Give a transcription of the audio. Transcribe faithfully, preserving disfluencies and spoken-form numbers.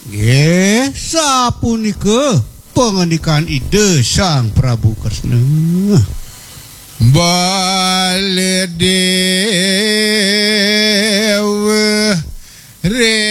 Nggih, sapunika pangandikan ide Sang Prabu Kresna. Baledewa re